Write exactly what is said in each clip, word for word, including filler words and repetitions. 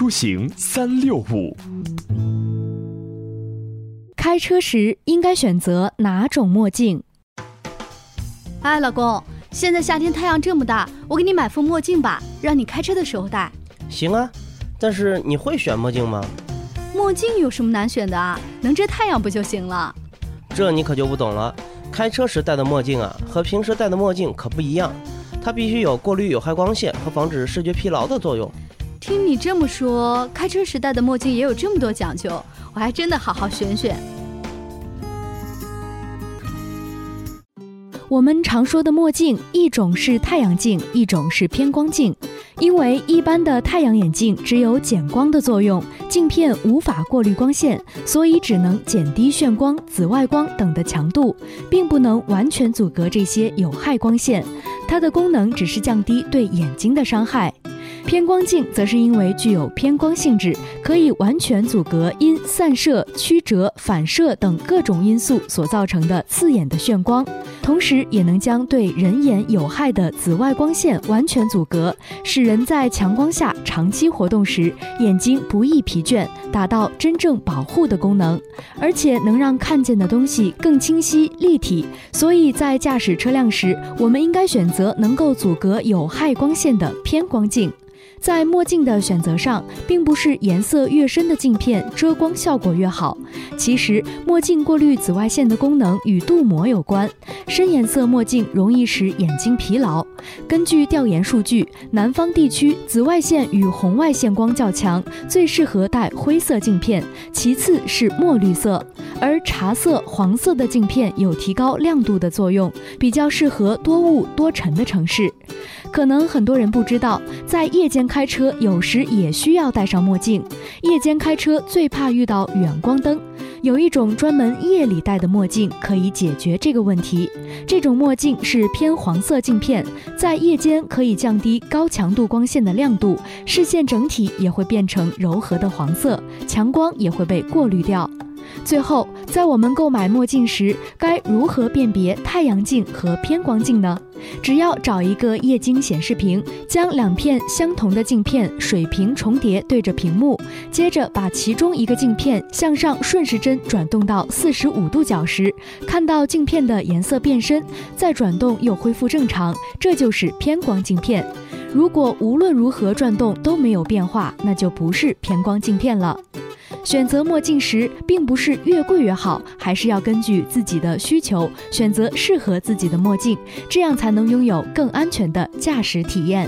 出行三六五。 开车时应该选择哪种墨镜？ 哎，老公，现在夏天太阳这么大，我给你买副墨镜吧，让你开车的时候戴。 行啊，但是你会选墨镜吗？ 墨镜有什么难选的啊？能遮太阳不就行了？ 这你可就不懂了。开车时戴的墨镜啊，和平时戴的墨镜可不一样，它必须有过滤有害光线和防止视觉疲劳的作用。 听你这么说，开车时戴的墨镜也有这么多讲究，我还真的好好选选。 我们常说的墨镜，一种是太阳镜，一种是偏光镜。因为一般的太阳眼镜只有减光的作用，镜片无法过滤光线，所以只能减低眩光、紫外光等的强度，并不能完全阻隔这些有害光线。它的功能只是降低对眼睛的伤害。偏光镜则是因为具有偏光性质，可以完全阻隔因散射、曲折、反射等各种因素所造成的刺眼的眩光，同时也能将对人眼有害的紫外光线完全阻隔，使人在强光下长期活动时眼睛不易疲倦，达到真正保护的功能，而且能让看见的东西更清晰立体。所以在驾驶车辆时，我们应该选择能够阻隔有害光线的偏光镜。在墨镜的选择上，并不是颜色越深的镜片遮光效果越好。其实，墨镜过滤紫外线的功能与镀膜有关。深颜色墨镜容易使眼睛疲劳。根据调研数据，南方地区紫外线与红外线光较强，最适合戴灰色镜片，其次是墨绿色。而茶色、黄色的镜片有提高亮度的作用，比较适合多雾多尘的城市。可能很多人不知道，在夜间开车有时也需要戴上墨镜。夜间开车最怕遇到远光灯，有一种专门夜里戴的墨镜可以解决这个问题。这种墨镜是偏黄色镜片，在夜间可以降低高强度光线的亮度，视线整体也会变成柔和的黄色，强光也会被过滤掉。最后，在我们购买墨镜时，该如何辨别太阳镜和偏光镜呢？只要找一个液晶显示屏，将两片相同的镜片水平重叠对着屏幕，接着把其中一个镜片向上顺时针转动到四十五度角时，看到镜片的颜色变深，再转动又恢复正常，这就是偏光镜片。如果无论如何转动都没有变化，那就不是偏光镜片了。选择墨镜时，并不是越贵越好，还是要根据自己的需求选择适合自己的墨镜，这样才能拥有更安全的驾驶体验。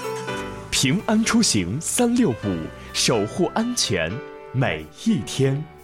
平安出行三六五，守护安全每一天。